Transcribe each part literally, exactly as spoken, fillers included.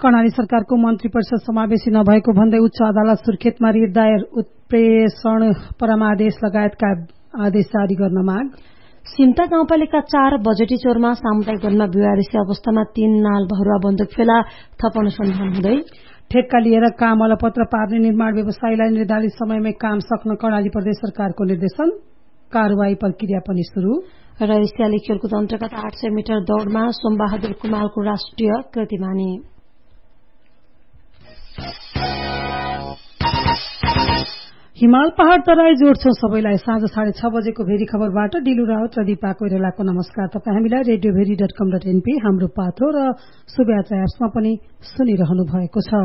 कर्णाली सरकारको मन्त्री परिषद समावेशी नभएको भन्दै उच्च अदालत सुर्खेतमा रिट दायर, उत्प्रेषण परमादेश लगायतका आदेश जारी गर्न माग। सिमता गाउँपालिका चार बजेटी चोरमा सामुदायिक वनमा विवादित अवस्थामा तीन नाल भरुवा बन्दुक फेला, थप अनुसन्धान हुँदै। ठेक्का लिएर काम अलपत्र पार्ने निर्माण व्यवसायीलाई निर्धारित समयमै काम सक्न कर्णाली प्रदेश सरकारको निर्देशन, कारवाही प्रक्रिया पनि शुरू। र एसियाली खेलकुद अन्तर्गत आठ सय मिटर दौड़मा सोमबहादुर कुमारको राष्ट्रिय कीर्तिमानी। हिमाल पहाड़ तराई जोड्छौ सबैलाई। साँझ साढे छ बजेको भेरी खबरबाट डिलु राउत र दीपा कोइरालाको नमस्कार। तपाईँ हामीलाई रेडियो भेरी डट कम डट एनपी, हाम्रो पात्रो र शुभयात्रा एप्समा पनि सुनिरहनु भएको छ।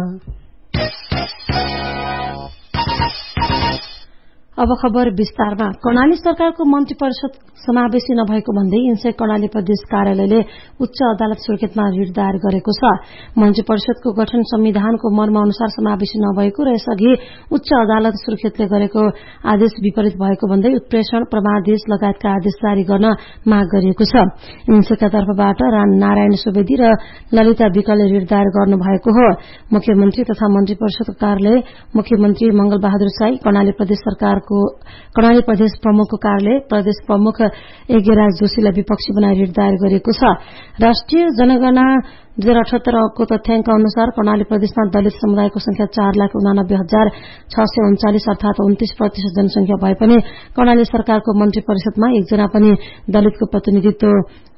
अब खबर विस्तारमा। कर्णाली सरकारको मन्त्री परिषद समावेशी नभएको भन्दै इन्से कर्णाली प्रदेश कार्यालयले उच्च अदालत सुर्खेतमा रिट दायर गरेको छ। मन्त्री परिषदको गठन संविधानको मर्म अनुसार समावेशी नभएको र यसअघि उच्च अदालत सुर्खेतले गरेको आदेश विपरीत भएको भन्दै उत्प्रेषण परमादेश लगायतका आदेश जारी गर्न माग गरिएको छ। इन्सेका तर्फबाट नारायण सुवेदी र ललिता विकले रिट दायर गर्नुभएको हो। मुख्यमन्त्री तथा मन्त्री परिषदको कार्यालय, मुख्यमन्त्री मंगल बहादुर साई, कर्णाली प्रदेश सरकार कर्णाली प्रदेश प्रमुखको कार्यालय, प्रदेश प्रमुख यज्ञराज जोशीलाई विपक्षी बनाई रिट दायर गरिएको छ। राष्ट्रिय जनगणना दुई हजार अठहत्तरको तथ्याङ्क अनुसार कर्णाली प्रदेशमा दलित समुदायको संख्या चार लाख उनानब्बे हजार छ सय उन्चालिस अर्थात उन्तीस प्रतिशत जनसंख्या भए पनि कर्णाली सरकारको मन्त्री परिषदमा एकजना पनि दलितको प्रतिनिधित्व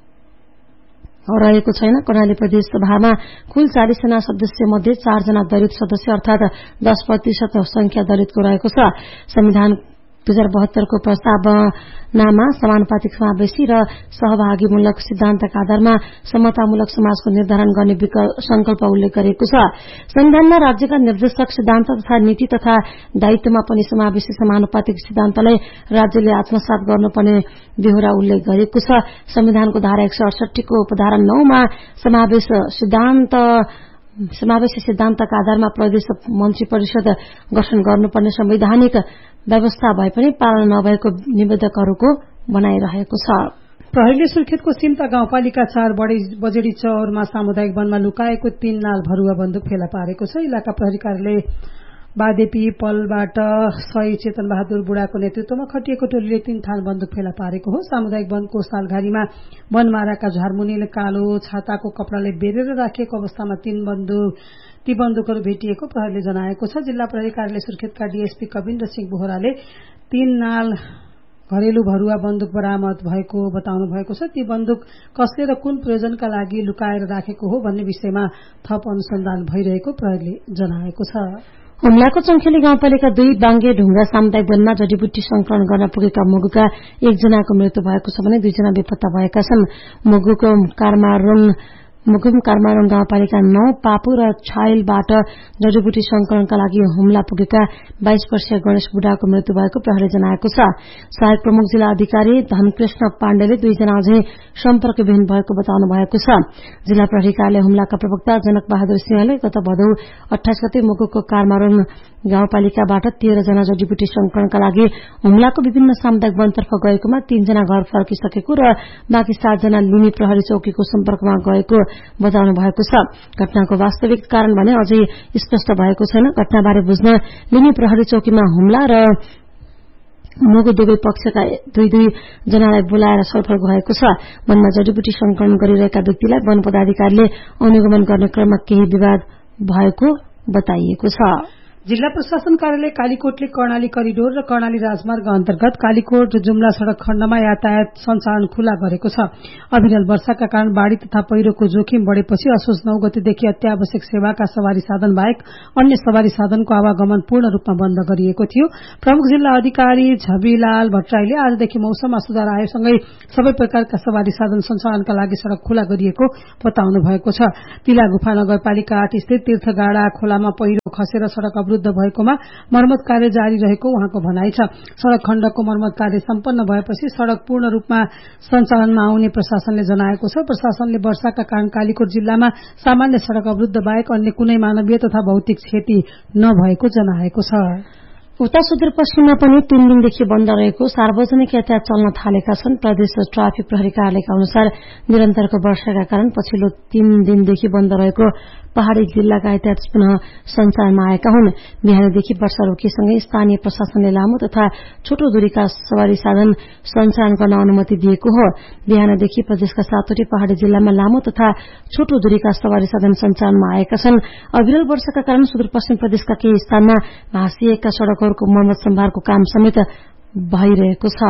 रहेको छैन। कर्णाली प्रदेश सभामा कुल चालिस जना सदस्य मध्ये चारजना दलित सदस्य अर्थात दस प्रतिशत संख्या दलितको रहेको छ। संविधान दुई हजार बहत्तरको प्रस्तावनामा समानुपातिक समावेशी र सहभागीमूलक सिद्धान्तका आधारमा समतामूलक समाजको निर्धारण गर्ने संकल्प उल्लेख गरिएको छ। संविधानमा राज्यका निर्देशक सिद्धान्त तथा नीति तथा दायित्वमा पनि समावेशी समानुपातिक सिद्धान्तलाई राज्यले आत्मसात गर्नुपर्ने बेहोरा उल्लेख गरिएको छ। संविधानको धारा एक सय अडसठीको उपधारा नौमा समावेश सिद्धान्त समावेशी सिद्धान्तका आधारमा प्रदेश मन्त्री परिषद गठन गर्नुपर्ने संवैधानिक व्यवस्था भए पनि पालना नभएको निवेदकहरूको भनाइरहेको छ। प्रहरीले सुर्खेतको सिमता गाउँपालिका चार बजेडी चौरमा सामुदायिक वनमा लुकाएको तीन नाल भरुवा बन्दुक फेला पारेको छ। इलाका प्रहरी कार्यालय बादेपी पलबाट सही चेतन बहादुर बुढाको नेतृत्वमा खटिएको टोलीले तीन थान बन्दुक फेला पारेको हो। सामुदायिक वनको सालघारीमा वनमाराका झारमुनिले कालो छाताको कपडाले बेरेर राखिएको अवस्थामा तीन बन्दुक ती बन्दुकहरू भेटिएको प्रहरीले जनाएको छ। जिल्ला प्रहरी कार्यालय सुर्खेतका डीएसपी कविन्द्र सिंह बोहराले तीन नाल घरेलु भरुवा बन्दुक बरामद भएको बताउनु भएको छ। ती बन्दुक कसले र कुन प्रयोजनका लागि लुकाएर राखेको हो भन्ने विषयमा थप अनुसन्धान भइरहेको प्रहरीले जनाएको छ। हुम्लाको चङ्खेली गाउँपालिका दुई बाङ्गे ढुङ्गा सामुदायिक वनमा जडीबुटी संकलन गर्न पुगेका मुगुका एकजनाको मृत्यु भएको छ भने दुईजना बेपत्ता भएका छन्। मुगुको कारमारुङ मुगुम कारमारुङ गाउँपालिका नौ पापु र छाइलबाट जडीबुटी संकलनका लागि हुम्ला पुगेका बाइस वर्षीय गणेश बुढाको मृत्यु भएको प्रहरीले जनाएको छ। सहायक प्रमुख जिल्ला अधिकारी धनकृष्ण पाण्डेले दुईजना अझै सम्पर्कविहीन भएको बताउनु भएको छ। जिल्ला प्रहरी कार्यालय हुम्लाका प्रवक्ता जनक बहादुर सिंहले गत भदौ अठाइस गते मुगुको कारमारुङ गाउँपालिकाबाट तेह्र जना जडीबुटी संकलनका लागि हुम्लाको विभिन्न सामुदायिक वनतर्फ गएकोमा तीनजना घर फर्किसकेको र बाँकी सातजना लिनी प्रहरी चौकीको सम्पर्कमा गएको बताउनु भएको छ। घटनाको वास्तविक कारण भने अझै स्पष्ट भएको छैन। घटनाबारे बुझ्न लिनी प्रहरी चौकीमा हुम्ला र मुगु दुवै पक्षका दुई दुई जनालाई बोलाएर छलफल भएको छ। वनमा जडीबुटी संकलन गरिरहेका व्यक्तिलाई वन पदाधिकारीले अनुगमन गर्ने क्रममा केही विवाद भएको बताइएको छ। जिल्ला प्रशासन कार्यालय कालीकोटले कर्णाली करिडोर र कर्णाली राजमार्ग अन्तर्गत कालीकोट जुम्ला सड़क खण्डमा यातायात सञ्चालन खुला गरेको छ। अविरल वर्षाका कारण बाढ़ी तथा पहिरोको जोखिम बढ़ेपछि असोज नौ गतेदेखि अत्यावश्यक सेवाका सवारी साधन बाहेक अन्य सवारी साधनको आवागमन पूर्ण रूपमा बन्द गरिएको थियो। प्रमुख जिल्ला अधिकारी झबीलाल भट्टराईले आजदेखि मौसममा सुधार आएसँगै सबै प्रकारका सवारी साधन सञ्चालनका लागि सड़क खुला गरिएको बताउनु भएको छ। तिला गुफा नगरपालिका आठ स्थित तीर्थगाडा खोलामा पहिरो खसेर सड़क अवरुद्ध भएकोमा मर्मत कार्य जारी रहेको उहाँको भनाइ छ। सड़क खण्डको मर्मत कार्य सम्पन्न भएपछि सड़क पूर्ण रूपमा सञ्चालनमा आउने प्रशासनले जनाएको छ। प्रशासनले वर्षाका कारण कालीकोट जिल्लामा सामान्य सड़क अवरुद्ध बाहेक अन्य कुनै मानवीय तथा भौतिक क्षति नभएको जनाएको छ। उता सुदूरपश्चिममा पनि तीन दिनदेखि बन्द रहेको सार्वजनिक यातायात चल्न थालेका छन्। प्रदेश ट्राफिक प्रहरी कार्यालयका अनुसार निरन्तरको वर्षाका कारण पछिल्लो तीन दिनदेखि बन्द रहेको पहाड़ी जिल्लाका यातायात पुनः सञ्चालनमा आएका हुन्। बिहानदेखि वर्षा रोकिएसँगै स्थानीय प्रशासनले लामो तथा छोटो दूरीका सवारी साधन सञ्चालन गर्न अनुमति दिएको हो। बिहानदेखि प्रदेशका सातवटै पहाड़ी जिल्लामा लामो तथा छोटो दूरीका सवारी साधन सञ्चालनमा आएका छन्। अविरल वर्षाका कारण सुदूरपश्चिम प्रदेशका केही स्थानमा भाँसिएका सड़कहरूको मर्मत सम्भारको काम समेत भइरहेको छ।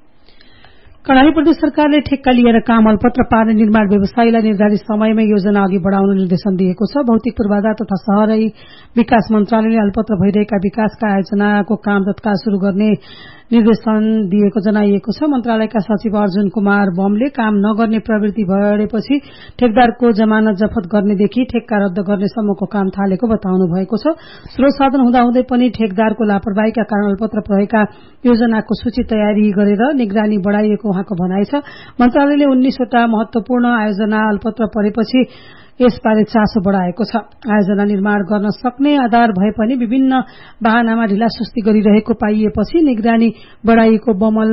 कर्णाली प्रदेश सरकारले ठेक्का लिएर काम अल्पत्र पार्ने निर्माण व्यवसायीलाई निर्धारित समयमै योजना अघि बढ़ाउन निर्देशन दिएको छ। भौतिक पूर्वाधार तथा शहरी विकास मन्त्रालयले अल्पत्र भइरहेका विकासका आयोजनाको काम तत्काल शुरू गर्ने निर्देशन दिएको जनाइएको छ। मन्त्रालयका सचिव अर्जुन कुमार बमले काम नगर्ने प्रवृत्ति बढेपछि ठेकदारको जमानत जफत गर्नेदेखि ठेक्का रद्द गर्नेसम्मको काम थालेको बताउनु भएको छ। स्रोत साधन हुँदाहुँदै पनि ठेकदारको लापरवाहीका कारण अल्पत्र रहेका योजनाको सूची तयारी गरेर निगरानी बढ़ाइएको उहाँको भनाइ छ। मन्त्रालयले उन्नाइसवटा महत्वपूर्ण आयोजना अल्पत्र परेपछि यसबारे चासो बढ़ाएको छ। आयोजना निर्माण गर्न सक्ने आधार भए पनि विभिन्न बहानामा ढिलासुस्ती गरिरहेको पाइएपछि निगरानी बढ़ाइएको बमल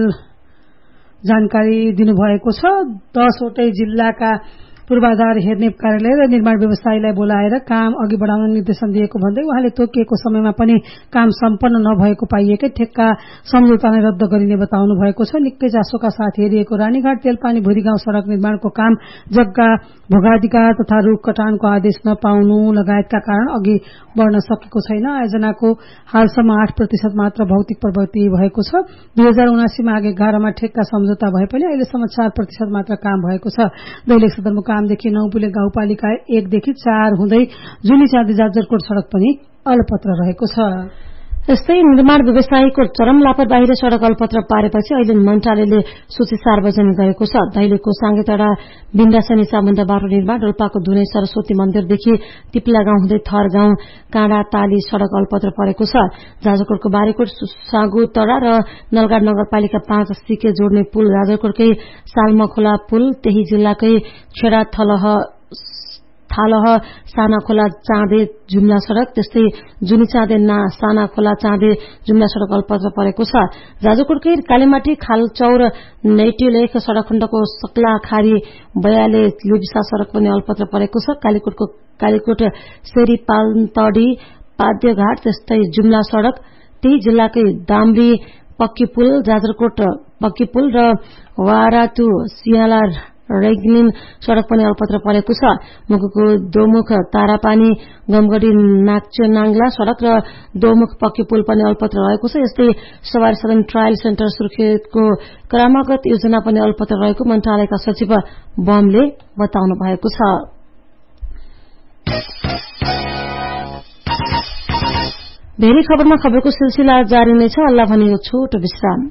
जानकारी दिनुभएको छ। दसवटै जिल्लाका पूर्वाधार हेर्ने कार्यालय र निर्माण व्यवसायीलाई बोलाएर काम अघि बढ़ाउन निर्देशन दिएको भन्दै उहाँले तोकिएको समयमा पनि काम सम्पन्न नभएको पाइएकै ठेक्का सम्झौता नै रद्द गरिने बताउनु भएको छ। निकै चासोका साथ हेरिएको रानीघाट तेलपानी भुरीगाउँ सड़क निर्माणको काम जग्गा भोगाधिकार तथा रूख कटानको आदेश नपाउनु लगायतका कारण अघि बढ़न सकेको छैन। आयोजनाको हालसम्म आठ प्रतिशत मात्र भौतिक प्रगति भएको छ। दुई हजार उनासीमा आगे एघारमा ठेक्का सम्झौता भए पनि अहिलेसम्म चार प्रतिशत मात्र काम भएको छ। दैलेख सदरमुकामदेखि नौपुले गाउँपालिका एकदेखि चार हुँदै जुली चाँदी जाजरकोट सड़क पनि अल्पत्र रहेको छ। यस्तै निर्माण व्यवसायीको चरम लापरवाहीले सड़क अल्पत्र पारेपछि अहिले मन्त्रालयले सूची सार्वजनिक गरेको छ। दैलेखको साङ्गेटाडा बिन्दासनी चामुण्डा बाटो निर्माण, रोल्पाको दुनै सरस्वती मन्दिरदेखि तिप्ला गाउँ हुँदै थर गाउँ काँडा ताली सड़क अल्पत्र परेको छ। जाजरकोटको बारीकोट सागुतडा र नलगाड नगरपालिका पाँच सीके जोड्ने पुल, जाजरकोटकै सालमा खोला पुल, त्यही जिल्लाकै छेडा थलह थालह साना खोला चाँदे जुम्ला सड़क, त्यस्तै जुनी चाँदे ना साना खोला चाँदे जुम्ला सड़क अल्पत्र परेको छ। जाजरकोटकै कालीमाटी खालचौर नैटीलेख सड़क खण्डको सक्लाखारी बयाले लुबिसा सड़क पनि अल्पत्र परेको छ। कालीकोटको कालीकोट सेरी पान्तडी पाद्यघाट त्यस्तै जुम्ला सड़क, त्यही जिल्लाकै दाम्री पक्की पुल, जाजरकोट पक्की पुल र वारातु सियाला रेग्लिन सड़क पनि अल्पत्र परेको छ। मुगुको दोमुख तारापानी गमगढी नाक्चो नाङ्ला सड़क र दोमुख पक्की पुल पनि अल्पत्र रहेको छ। यस्तै सवारी साधन ट्रायल सेन्टर सुर्खेतको क्रमागत योजना पनि अल्पत्र रहेको मन्त्रालयका सचिव बमले बताउनु भएको छ। धेरै खबरमा खबरको सिलसिला जारी नै छ। अल्लाह भनेको छोटो विश्राम।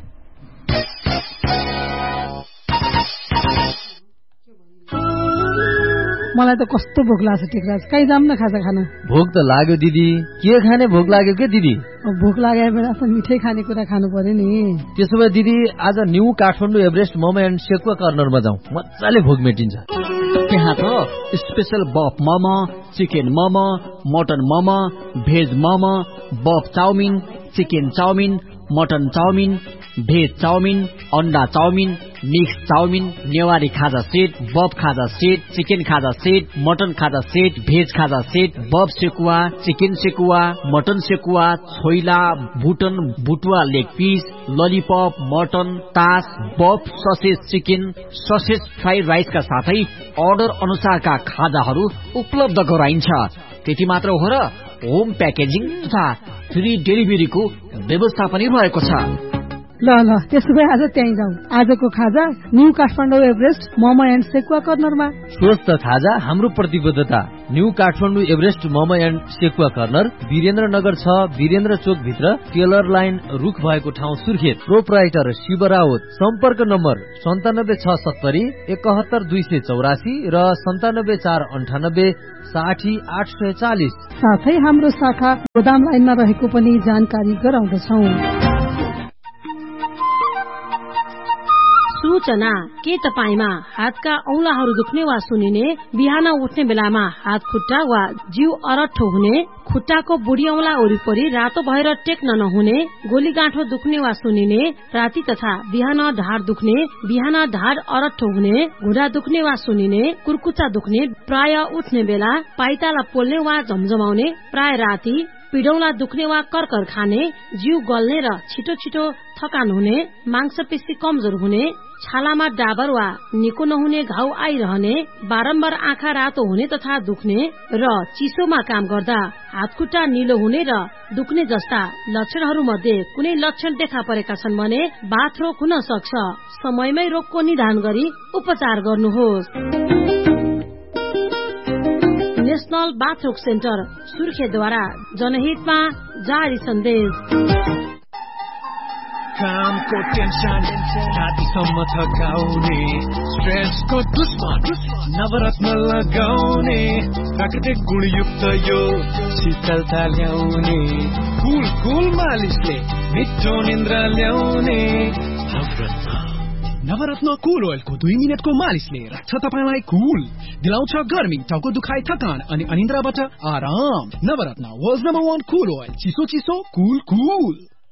मलाई त कस्तो भोक लाग्छ टिकराज, कहीँ जाम न खाजा खान। भोक त लाग्यो दिदी, के खाने भोक लाग्यो के दिदी? भोक लागेको बेला त मिठै खानेकुरा खानु पर्यो नि। त्यसो भए दिदी आज new Kathmandu Everest momo and sekuwa कर्नरमा जाउँ, मजाले भोक मेटिन्छ। त्यहाँ त स्पेशल बफ momo, chicken momo, mutton momo, veg momo, बफ chowmein, chicken chowmein, mutton chowmein, veg chowmein, अन्डा चाउमिन, मिक्स चाउमिन, नेवारी खाजा सेट, बफ खाजा सेट, चिकन खाजा सेट, मटन खाजा सेट, भेज खाजा सेट, बफ sekuwa, chicken sekuwa, mutton sekuwa, choila, बुटन बुटुवा leg piece, lollipop, mutton, तास, बफ ससेज चिकन, ससेज फ्राइड राइसका साथै order अनुसारका खाजाहरू उपलब्ध गराइन्छ। त्यति मात्र हो र होम प्याकेजिङ तथा फ्री डेलिभरीको व्यवस्था पनि रहेको छ। ल ल त्यसो भए आज त्यहीँ जाउँ। आजको खाजा new Kathmandu Everest momo and sekuwa कर्नरमा। स्वस्थ खाजा हाम्रो प्रतिबद्धता। New Kathmandu Everest momo and sekuwa corner Birendranagar छ, वीरेन्द्र चोक भित्र, टेलर लाइन रुख भएको ठाउँ सुर्खेत। प्रोप्राइटर शिव राउत। सम्पर्क नम्बर सन्तानब्बे छ सत्तरी एकहत्तर दुई सय चौरासी र सन्तानब्बे चार अन्ठानब्बे साठी आठ सय चालिस। साथै हाम्रो शाखा गोदाम लाइनमा रहेको पनि जानकारी गराउँदछौ। सूचना के तपाईमा हातका औंलाहरू दुख्ने वा सुनिने, बिहान उठ्ने बेलामा हात खुट्टा वा जिउ अरट्ठो हुने, खुट्टाको बुढी औंला वरिपरि रातो भएर टेक्न नहुने, गोली गाँठो दुख्ने वा सुनिने, राति तथा बिहान ढाड दुख्ने, बिहान ढाड अरट्ठो हुने, घुँडा दुख्ने वा सुनिने, कुर्कुच्चा दुख्ने, प्राय उठ्ने बेला, पाइताला पोल्ने वा झमझमाउने, प्राय राति, पिडौला दुख्ने वा करकर खाने, जिउ गल्ने र छिटो छिटो थकान हुने, मांसपेशी कमजोर हुने, छालामा डाबर वा निको नहुने घाउ आइरहने, बारम्बार आँखा रातो हुने तथा दुख्ने र चिसोमा काम गर्दा हातखुट्टा निलो हुने र दुख्ने जस्ता लक्षणहरू मध्ये कुनै लक्षण देखा परेका छन् भने बाथरोग हुन सक्छ। समयमै रोगको निदान गरी उपचार गर्नुहोस्। नेशनल बाथरोग सेन्टर सुर्खेतद्वारा जनहितमा जारी सन्देश। कामको टेन्सन रातिसम्म थकाउने, स्ट्रेसको दुश्मन नवरत्न लगाउने, प्राकृतिक गुणयुक्त यो शीतलता ल्याउने, कुल कुल मालिसले मिठो निन्द्रा ल्याउने। नवरत्न नवरत्न कुल ओइलको दुई मिनटको मालिसले राख्छ तपाईलाई कुल, दिलाउँछ गर्मी, टाउको दुखाइ, थकान अनि अनिन्द्राबाट आराम। नवरत्न वर्ल्ड नम्बर वान कुल ओइल, चिसो चिसो कुल कुल।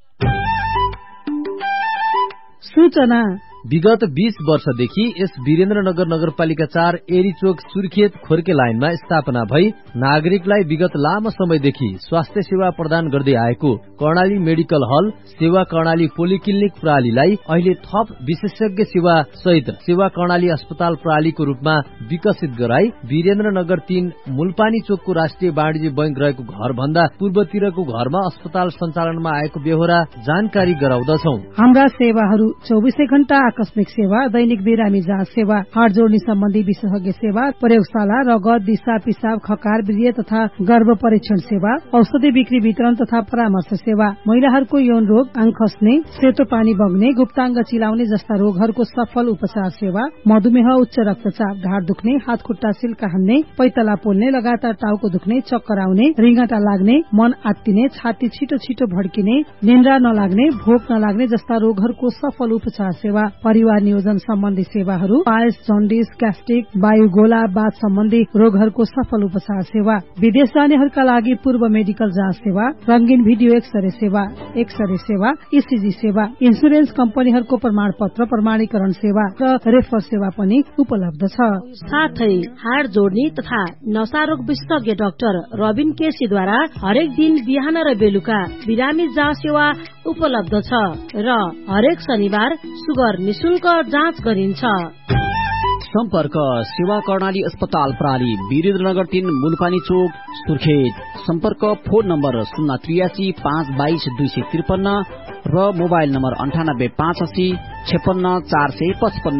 सूचना विगत बीस वर्षदेखि यस वीरेन्द्रनगर नगरपालिका चार एरीचोक सुर्खेत खोर्के लाइनमा स्थापना भई नागरिकलाई विगत लामो समयदेखि स्वास्थ्य सेवा प्रदान गर्दै आएको कर्णाली मेडिकल हल सेवा कर्णाली पोलिक्लिनिक प्रणालीलाई अहिले थप विशेषज्ञ सेवा सहित सेवा कर्णाली अस्पताल प्रणालीको रूपमा विकसित गराई वीरेन्द्रनगर तीन मूलपानी चोकको राष्ट्रिय वाणिज्य बैंक रहेको घर भन्दा पूर्वतिरको घरमा अस्पताल सञ्चालनमा आएको बेहोरा जानकारी गराउँदछौ। हाम्रा सेवाहरू चौबीसै घण्टा आकस्मिक सेवा, दैनिक बिरामी जाँच सेवा, हाड जोड्ने सम्बन्धी विशेषज्ञ सेवा, प्रयोगशाला, रगत, दिशा पिसाब, खकार, वीर्य तथा गर्भ परीक्षण सेवा, औषधि बिक्री वितरण तथा परामर्श सेवा, महिलाहरूको यौन रोग, आङ खस्ने, सेतो पानी बग्ने, गुप्ताङ्ग चिलाउने जस्ता रोगहरूको सफल उपचार सेवा, मधुमेह, उच्च रक्तचाप, ढाड दुख्ने, हात खुट्टा सिल्का हान्ने, पैतला पोल्ने, लगातार टाउको दुख्ने, चक्कर आउने, रिङ्गटा लाग्ने, मन आत्तिने, छाती छिटो छिटो भड्किने, निन्द्रा नलाग्ने, भोक नलाग्ने जस्ता रोगहरूको सफल उपचार सेवा, परिवार नियोजन सम्बन्धी सेवाहरू, पायस, जन्डिस, ग्यास्ट्रिक, वायुगोला, बाथ सम्बन्धी रोगहरूको सफल उपचार सेवा, विदेश जानेहरूका लागि पूर्व मेडिकल जाँच सेवा, रंगीन भिडियो एक्सरे सेवा, एक्सरे सेवा, ईसीजी सेवा, इन्सुरेन्स कम्पनीहरूको प्रमाण पत्र प्रमाणीकरण सेवा र रेफर सेवा पनि उपलब्ध छ। साथै हाड जोड्ने तथा नसारोग विशेषज्ञ डाक्टर रबिन केसीद्वारा हरेक दिन बिहान र बेलुका बिरामी जाँच सेवा उपलब्ध छ र हरेक शनिबार सुगर निशुल्क जाँच गरिन्छ। सम्पर्क सेवा कर्णाली अस्पताल प्रणाली वीरेन्द्रनगर तीन मूलपानी चोक सुर्खेत। सम्पर्क फोन नम्बर शून्य त्रियासी पाँच बाइस दुई सय त्रिपन्न र मोबाइल नम्बर अन्ठानब्बे पाँच असी छेपन्न चार सय पचपन्न।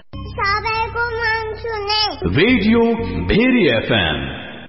रेडियो भेरी एफएम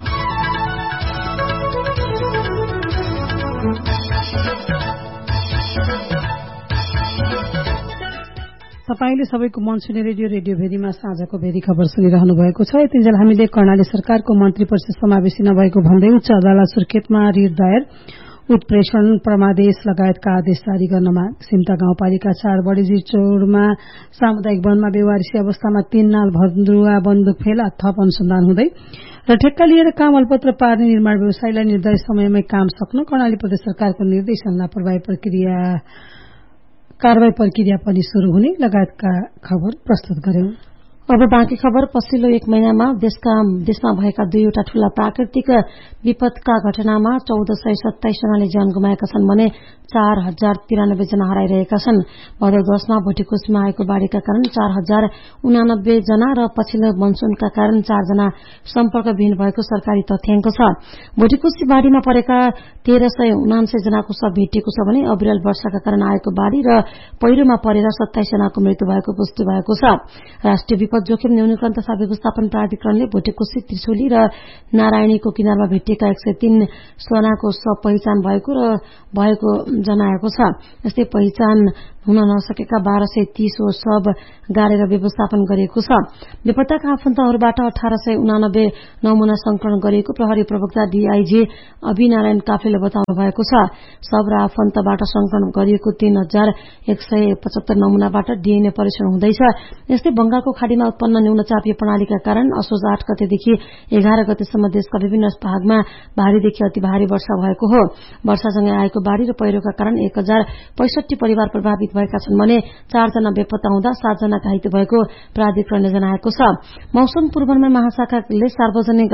तपाईले सबैको मन सुने रेडियो रेडियो भेरीमा साँझको भेरी खबर सुनिरहनु भएको छ। यतिन्जेल हामीले कर्णाली सरकारको मन्त्री परिषद समावेशी नभएको भन्दै उच्च अदालत सुर्खेतमा रिट दायर, उत्प्रेषण, परमादेश लगायतका आदेश जारी गर्नमा सिमता गाउँपालिका चार बडेजी चौरमा सामुदायिक वनमा बेवारिसी अवस्थामा तीन नाल भन्दुवा बन्दुक फेला थप अनुसन्धान हुँदै र ठेक्का लिएर काम अलपत्र पार्ने निर्माण व्यवसायीलाई निर्धारित समयमै काम सक्नु कर्णाली प्रदेश सरकारको निर्देशन लापरवाही प्रक्रिया कारवाही प्रक्रिया पनि शुरू हुने लगायतका खबर प्रस्तुत गर्यौं। अब बाँकी खबर। पछिल्लो एक महिनामा देशका देशमा भएका दुईवटा ठूला प्राकृतिक विपदका घटनामा चौध सय सत्ताइस जनाले ज्यान गुमाएका छन् भने चार हजार तिरानब्बे जना हराइरहेका छन्। भदौ दशमा भोटिकोशीमा आएको बाढ़ीका कारण चार हजार उनानब्बे जना र पछिल्लो मनसूनका कारण चारजना सम्पर्कविहीन भएको सरकारी तथ्याङ्क छ। भोटिकोशी बाढ़ीमा परेका तेह्र सय उनान्सय जनाको शव भेटिएको छ भने अविरल वर्षाका कारण आएको बाढ़ी र पहिरोमा परेर सत्ताइस जनाको मृत्यु भएको पुष्टि भएको छ। राष्ट्रिय विपद जोखिम न्यूनीकरण तथा व्यवस्थापन प्राधिकरणले भोटिकोशी, त्रिशुली र नारायणीको किनारमा भेटिएका एक सय तीन जनाको शव पहिचान भएको र भएको जनाएको छ। यस्तै पहिचान हुन नसकेका बाह्र सय तीस ओ शव गाडेर व्यवस्थापन गरिएको छ। बेपत्ताका आफन्तहरूबाट अठार सय उनानब्बे नमूना संकलन गरिएको प्रहरी प्रवक्ता डीआईजी अभिनारायण काफ्लेले बताउनु भएको छ। शव र आफन्तबाट संकलन गरिएको तीन हजार एक सय पचहत्तर नमूनाबाट डीएनए परीक्षण हुँदैछ। यस्तै बंगालको खाड़ीमा उत्पन्न न्यूनचापीय प्रणालीका कारण असोज आठ गतेदेखि एघार गतेसम्म देशका विभिन्न भागमा भारीदेखि अति भारी वर्षा भएको हो। वर्षासँगै आएको बाढ़ी र पहिरोका कारण एक हजार पैंसठी परिवार प्रभावित भएका छन् भने चारजना बेपत्ता हुँदा सातजना घाइते भएको प्राधिकरणले जनाएको छ। मौसम पूर्वानुमान महाशाखाले सार्वजनिक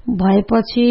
भएपछि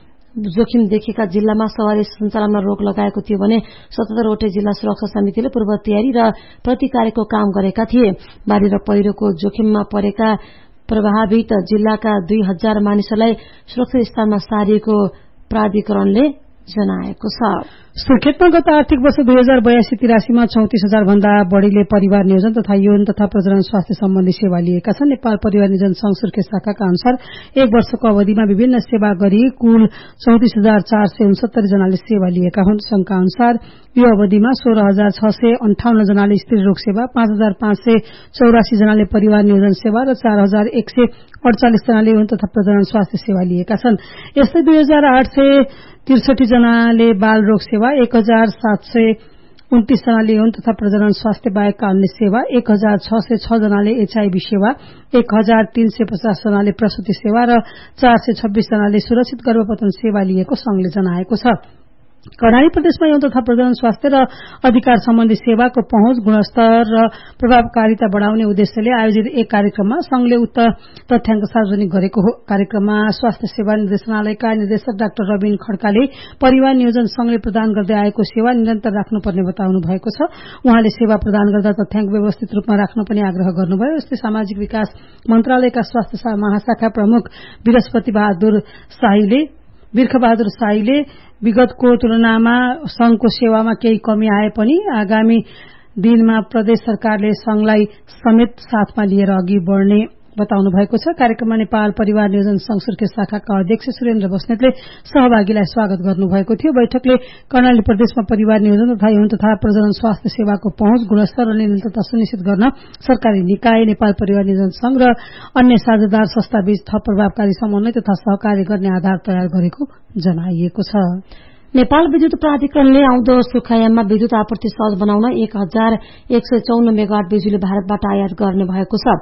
जोखिम देखेका जिल्लामा सवारी सञ्चालनमा रोक लगाएको थियो भने सतहत्तरवटै जिल्ला सुरक्षा समितिले पूर्व तयारी र प्रतिकारको काम गरेका थिए। बाढ़ी र पहिरोको जोखिममा परेका प्रभावित जिल्लाका दुई हजार मानिसहरूलाई सुरक्षित स्थानमा सारिएको प्राधिकरणले जनाएको छ। सुर्खेतमा गत आर्थिक वर्ष दुई हजार बयासी तिरासीमा चौतिस हजार भन्दा बढ़ीले परिवार नियोजन तथा यौन तथा प्रजनन स्वास्थ्य सम्बन्धी सेवा लिएका छन्। नेपाल परिवार नियोजन संघ सुर्खेत शाखाका अनुसार एक वर्षको अवधिमा विभिन्न सेवा गरी कुल चौतिस हजार चार सय उनसत्तरी जनाले सेवा लिएका हुन्। संघका अनुसार यो अवधिमा सोह्र हजार छ सय अन्ठाउन्न जनाले स्त्री रोग सेवा, पाँच हजार पाँच सय चौरासी जनाले परिवार नियोजन सेवा र चार हजार एक सय अडचालिस जनाले यौन तथा प्रजनन स्वास्थ्य सेवा लिएका छन्। यस्तै दुई हजार आठ सय त्रिसठी जनाले बाल रोग सेवा, एक हजार सात सय उन्तीस जनाले यौन तथा प्रजनन स्वास्थ्य बाहेकका अन्य सेवा, एक हजार छ सय छ जनाले एचआईभी सेवा, एक हजार तीन सय पचास जनाले प्रसूति सेवा र चार सय छब्बीस जनाले सुरक्षित गर्भपतन सेवा लिएको संघले जनाएको छ। कर्णाली प्रदेशमा यौन तथा प्रजनन स्वास्थ्य र अधिकार सम्बन्धी सेवाको पहुँच, गुणस्तर र प्रभावकारिता बढ़ाउने उद्देश्यले आयोजित एक कार्यक्रममा संघले उक्त तथ्याङ्क सार्वजनिक गरेको हो। कार्यक्रममा स्वास्थ्य सेवा निर्देशनालयका निर्देशक डाक्टर रबिन खड्काले परिवार नियोजन संघले प्रदान गर्दै आएको सेवा निरन्तर राख्नुपर्ने बताउनु भएको छ। उहाँले सेवा प्रदान गर्दा तथ्याङ्क व्यवस्थित रूपमा राख्न पनि आग्रह गर्नुभयो। यस्तै सामाजिक विकास मन्त्रालयका स्वास्थ्य महाशाखा प्रमुख बृहस्पति बहादुर शाहीले बिर्ख बहादुर शाहीले विगतको तुलनामा संघको सेवामा केही कमी आए पनि आगामी दिनमा प्रदेश सरकारले संघलाई समेत साथमा लिएर अघि बढ़ने बताउनु भएको छ। कार्यक्रममा नेपाल परिवार नियोजन संघ सुर्खेत शाखाका अध्यक्ष सुरेन्द्र बस्नेतले सहभागीलाई स्वागत गर्नुभएको थियो। बैठकले कर्णाली प्रदेशमा परिवार नियोजन तथा यौन तथा प्रजनन स्वास्थ्य सेवाको पहुँच, गुणस्तर र निरन्तरता सुनिश्चित गर्न सरकारी निकाय, नेपाल परिवार नियोजन संघ र अन्य साझेदार संस्थाबीच थप प्रभावकारी समन्वय तथा सहकार्य गर्ने आधार तयार गरेको जनाइएको छ। नेपाल विद्युत प्राधिकरणले आउँदो सुर्खायाममा विद्युत आपूर्ति सहज बनाउन एक हजार एक सय चौन्न मेगावाट बिजुली भारतबाट आयात गर्ने भएको छ।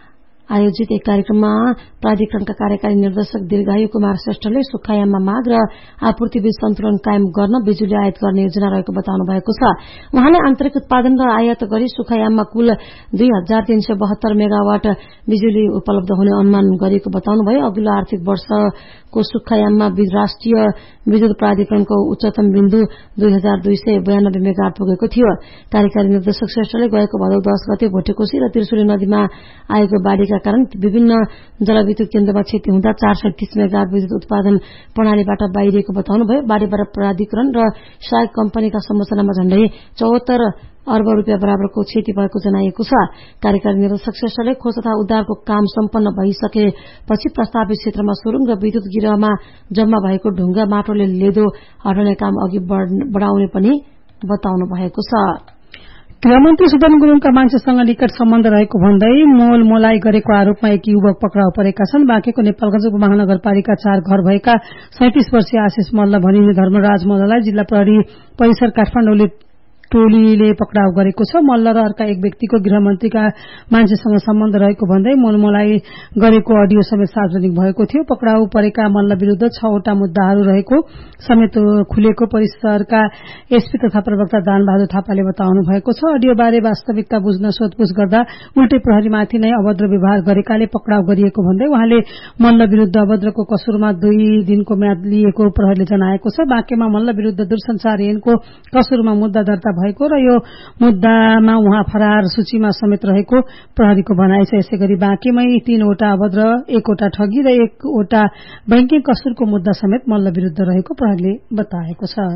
आयोजित एक कार्यक्रममा प्राधिकरणका कार्यकारी निर्देशक दीर्घायु कुमार श्रेष्ठले सुर्खायाममा माग र आपूर्ति बीच सन्तुलन कायम गर्न बिजुली आयात गर्ने योजना रहेको बताउनु भएको छ। उहाँले आन्तरिक उत्पादन र आयात गरी सुर्खायाममा कुल दुई हजार तीन सय बहत्तर मेगावाट बिजुली उपलब्ध हुने अनुमान गरिएको बताउनुभयो। अघिल्लो आर्थिक वर्षको सुर्खायाममा राष्ट्रिय विद्युत प्राधिकरणको उच्चतम बिन्दु दुई हजार दुई सय बयानब्बे मेगावाट पुगेको थियो। कार्यकारी निर्देशक श्रेष्ठले गएको भदौ दश गते भोटेकोशी र त्रिशुली नदीमा आएको बाढ़ीका कारण विभिन्न जलविद्युत केन्द्रमा क्षति हुँदा चार सय तीस मेगावाट विद्युत उत्पादन प्रणालीबाट बाहिरिएको बताउनुभयो। बाढ़ीबाट प्राधिकरण र सहायक कम्पनीका संरचनामा झण्डै चौहत्तर अर्ब रूपियाँ बराबरको क्षति भएको जनाइएको छ। कार्यकारी निर्देशक श्रेष्ठले खोज तथा उद्धारको काम सम्पन्न भइसकेपछि प्रस्तावित क्षेत्रमा सुरुङ र विद्युत गिरहमा जम्मा भएको ढुङ्गा माटोले लेदो हटाउने काम अघि बढ़ाउने पनि बताउनु भएको छ। गृहमन्त्री सुदन गुरूङका मान्छेसँग निकट सम्बन्ध रहेको भन्दै मोल मोलाई गरेको आरोपमा एक युवक पक्राउ परेका छन्। बाँकेको नेपालगञ्ज उपमहानगरपालिका चार घर भएका सैंतीस वर्षीय आशिष मल्ल भनिने धर्मराज मल्ललाई जिल्ला प्रहरी परिसर काठमाडौँले टोलीले पक्राउ गरेको छ। मल्ल र अर्का एक व्यक्तिको गृहमन्त्रीका मान्छेसँग सम्बन्ध रहेको भन्दै मोलमोलाई गरेको अडियो समेत सार्वजनिक भएको थियो। पक्राउ परेका मल्ल विरूद्ध छवटा मुद्दाहरू रहेको समेत खुलेको परिसरका एसपी तथा प्रवक्ता दानबहादुर थापाले बताउनु भएको छ। अडियोबारे वास्तविकता बुझ्न सोधपूछ गर्दा उल्टै प्रहरीमाथि नै अभद्र व्यवहार गरेकाले पक्राउ गरिएको भन्दै उहाँले मल्ल विरूद्ध अभद्रको कसुरमा दुई दिनको म्याद लिएको प्रहरीले जनाएको छ। बाँकेमा मल्ल विरूद्ध दूरसञ्चार ऐनको कसुरमा मुद्दा दर्ता भएको र यो मुद्दामा उहाँ फरार सूचीमा समेत रहेको प्रहरीको भनाइ छ। यसैगरी बाँकेमै तीनवटा अभद्र, एकवटा ठगी र एकवटा बैंकिङ कसुरको मुद्दा समेत मल्ल विरूद्ध रहेको प्रहरीले बताएको छ।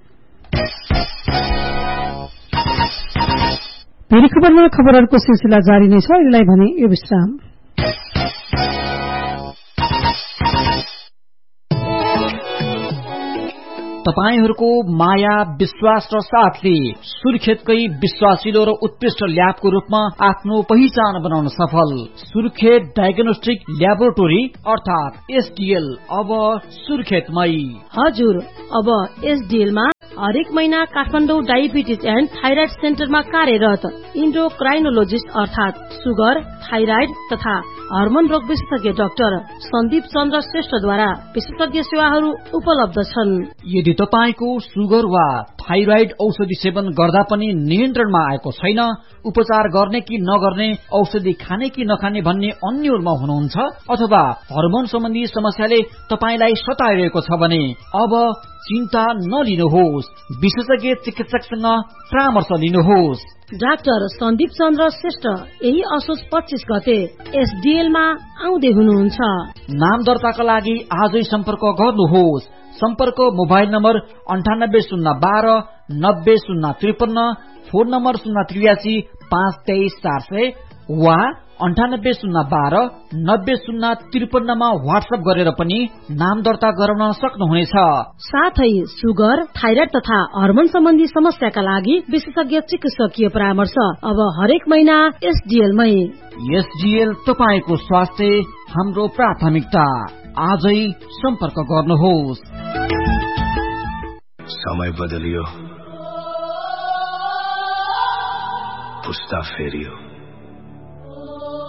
फेरि खबरमा खबरहरूको सिलसिला जारी नै छ। यसलाई भने यो विश्राम। तपाईहरूको माया विश्वास र साथले सुर्खेतकै विश्वासिलो र उत्कृष्ट ल्याबको रूपमा आफ्नो पहिचान बनाउन सफल सुर्खेत डायग्नोस्टिक ल्याबोरेटोरी अर्थात एसडीएल अब सुर्खेतमै। हजुर, अब एसडीएल मा हरेक महिना काठमाडौँ डायबिटिज एन्ड थाइराइड सेन्टरमा कार्यरत इन्डोक्राइनोलोजिस्ट अर्थात सुगर, थाइराइड तथा हर्मोन रोग विशेषज्ञ डाक्टर सन्दीप चन्द्र श्रेष्ठद्वारा विशेषज्ञ सेवाहरू उपलब्ध छन्। यदि तपाईको सुगर वा थाइराइड औषधि सेवन गर्दा पनि नियन्त्रणमा आएको छैन, उपचार गर्ने कि नगर्ने, औषधि खाने कि नखाने भन्ने अन्योलमा हुनुहुन्छ, अथवा हर्मोन सम्बन्धी समस्याले तपाईलाई सताइरहेको छ भने अब चिन्ता नलिनुहोस्, विशेषज्ञ चिकित्सकसँग परामर्श लिनुहोस्। डाक्टर सन्दीप चन्द्र श्रेष्ठ यही असोज पच्चीस गते एसडीएल मा आउँदै हुनुहुन्छ। नाम दर्ताका लागि आजै सम्पर्क गर्नुहोस्। सम्पर्क मोबाइल नम्बर अन्ठानब्बे शून्य बाह्र नब्बे शून्य त्रिपन्न, फोन नम्बर शून्य त्रियासी पाँच तेइस चार सय वा अन्ठानब्बे शून्य बाह्र नब्बे शून्य त्रिपन्नमा वाट्सएप गरेर पनि नाम दर्ता गराउन सक्नुहुनेछ। साथै सुगर, थाइराइड तथा हर्मोन सम्बन्धी समस्याका लागि विशेषज्ञ चिकित्सकीय परामर्श अब हरेक महिना एसडीएलमै। एसडीएल तपाईको स्वास्थ्य हाम्रो प्राथमिकता। आजै सम्पर्क गर्नुहोस्। समय बदलियो, पुस्ता फेरियो,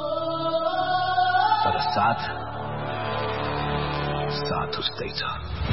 तर साथ साथ उस्तै छ।